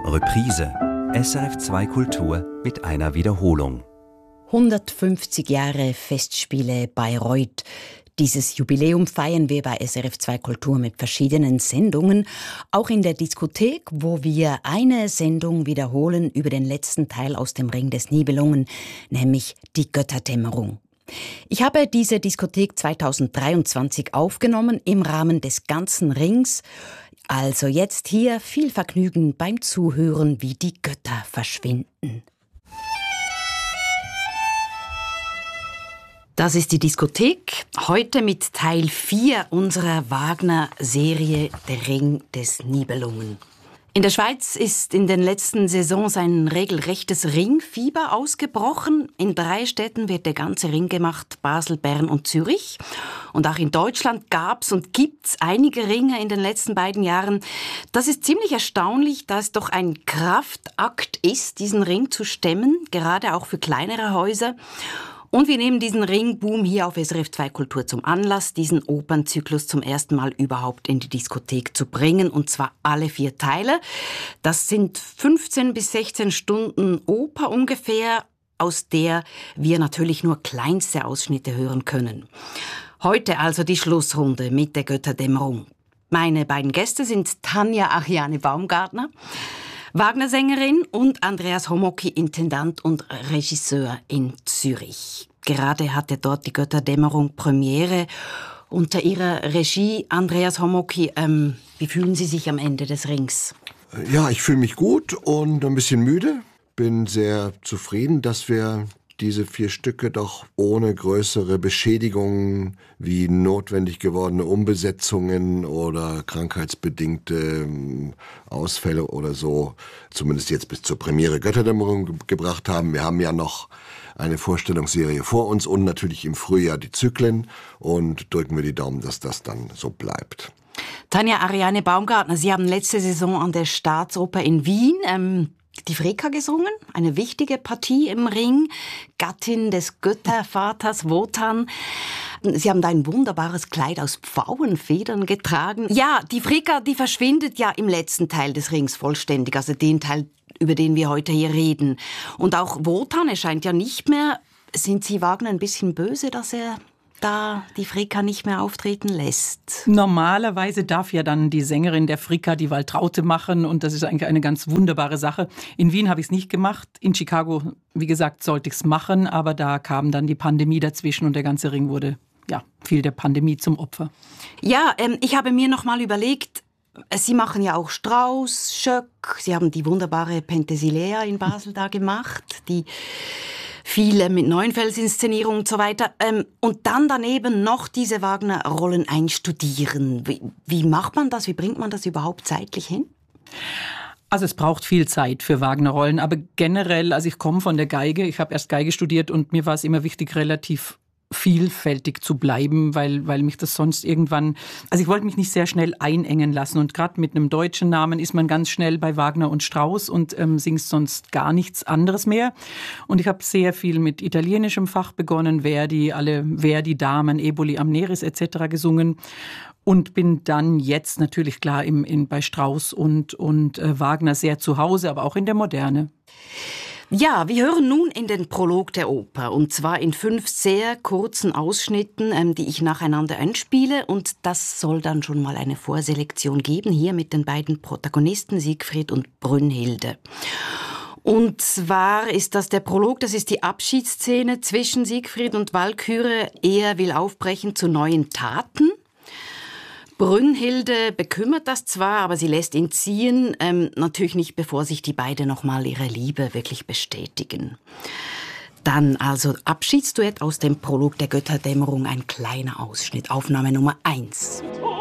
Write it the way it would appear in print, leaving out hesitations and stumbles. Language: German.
Reprise. SRF2 Kultur mit einer Wiederholung. 150 Jahre Festspiele Bayreuth. Dieses Jubiläum feiern wir bei SRF2 Kultur mit verschiedenen Sendungen. Auch in der Diskothek, wo wir eine Sendung wiederholen über den letzten Teil aus dem Ring des Nibelungen, nämlich die Götterdämmerung. Ich habe diese Diskothek 2023 aufgenommen im Rahmen des ganzen Rings. Also jetzt hier viel Vergnügen beim Zuhören, wie die Götter verschwinden. Das ist die Diskothek, heute mit Teil 4 unserer Wagner-Serie Der Ring des Nibelungen. In der Schweiz ist in den letzten Saisons ein regelrechtes Ringfieber ausgebrochen. In 3 Städten wird der ganze Ring gemacht, Basel, Bern und Zürich. Und auch in Deutschland gab's und gibt's einige Ringe in den letzten beiden Jahren. Das ist ziemlich erstaunlich, da es doch ein Kraftakt ist, diesen Ring zu stemmen, gerade auch für kleinere Häuser. Und wir nehmen diesen Ringboom hier auf SRF2 Kultur zum Anlass, diesen Opernzyklus zum ersten Mal überhaupt in die Diskothek zu bringen, und zwar alle 4 Teile. Das sind 15 bis 16 Stunden Oper ungefähr, aus der wir natürlich nur kleinste Ausschnitte hören können. Heute also die Schlussrunde mit der Götterdämmerung. Meine beiden Gäste sind Tanja Ariane Baumgartner, Wagner-Sängerin, und Andreas Homocki, Intendant und Regisseur in Zürich. Gerade hatte dort die Götterdämmerung Premiere. Unter Ihrer Regie, Andreas Homocki, wie fühlen Sie sich am Ende des Rings? Ja, ich fühle mich gut und ein bisschen müde. Bin sehr zufrieden, dass wir diese 4 Stücke doch ohne größere Beschädigungen wie notwendig gewordene Umbesetzungen oder krankheitsbedingte Ausfälle oder so, zumindest jetzt bis zur Premiere Götterdämmerung gebracht haben. Wir haben ja noch eine Vorstellungsserie vor uns und natürlich im Frühjahr die Zyklen, und drücken wir die Daumen, dass das dann so bleibt. Tanja Ariane Baumgartner, Sie haben letzte Saison an der Staatsoper in Wien die Freka gesungen, eine wichtige Partie im Ring, Gattin des Göttervaters Wotan. Sie haben da ein wunderbares Kleid aus Pfauenfedern getragen. Ja, die Freka, die verschwindet ja im letzten Teil des Rings vollständig, also den Teil, über den wir heute hier reden. Und auch Wotan erscheint ja nicht mehr. Sind Sie Wagner ein bisschen böse, dass er da die Freka nicht mehr auftreten lässt? Normalerweise darf ja dann die Sängerin der Freka die Waltraute machen, und das ist eigentlich eine ganz wunderbare Sache. In Wien habe ich es nicht gemacht, in Chicago, wie gesagt, sollte ich es machen, aber da kam dann die Pandemie dazwischen und der ganze Ring wurde, fiel der Pandemie zum Opfer. Ja, ich habe mir noch mal überlegt, Sie machen ja auch Strauss, Schöck, Sie haben die wunderbare Penthesilea in Basel da gemacht, die viele mit Neuenfels-Inszenierungen und so weiter. Und dann daneben noch diese Wagner-Rollen einstudieren. Wie macht man das? Wie bringt man das überhaupt zeitlich hin? Also es braucht viel Zeit für Wagner-Rollen, aber generell, also ich komme von der Geige, ich habe erst Geige studiert, und mir war es immer wichtig, relativ vielfältig zu bleiben, weil mich das sonst irgendwann, also ich wollte mich nicht sehr schnell einengen lassen, und gerade mit einem deutschen Namen ist man ganz schnell bei Wagner und Strauss und singt sonst gar nichts anderes mehr. Und ich habe sehr viel mit italienischem Fach begonnen, Verdi, Damen, Eboli, Amneris etc. gesungen. Und bin dann jetzt natürlich klar bei Strauss und Wagner sehr zu Hause, aber auch in der Moderne. Ja, wir hören nun in den Prolog der Oper, und zwar in 5 sehr kurzen Ausschnitten, die ich nacheinander einspiele, und das soll dann schon mal eine Vorselektion geben, hier mit den beiden Protagonisten Siegfried und Brünnhilde. Und zwar ist das der Prolog, das ist die Abschiedsszene zwischen Siegfried und Walküre. Er will aufbrechen zu neuen Taten. Brünnhilde bekümmert das zwar, aber sie lässt ihn ziehen, natürlich nicht, bevor sich die beiden nochmal ihre Liebe wirklich bestätigen. Dann also Abschiedsduett aus dem Prolog der Götterdämmerung, ein kleiner Ausschnitt, Aufnahme Nummer 1.